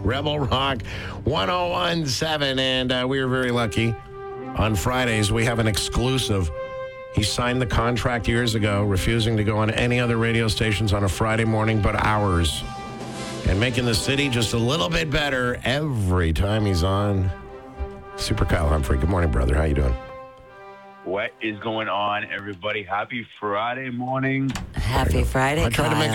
Rebel Rock 1017. And we are very lucky. On Fridays, we have an exclusive. He signed the contract years ago, refusing to go on any other radio stations on a Friday morning but ours. And making the city just a little bit better every time he's on. Super Kyle Humphrey. Good morning, brother. How you doing? What is going on, everybody? Happy Friday morning. Happy Friday, I tried to make Kyle.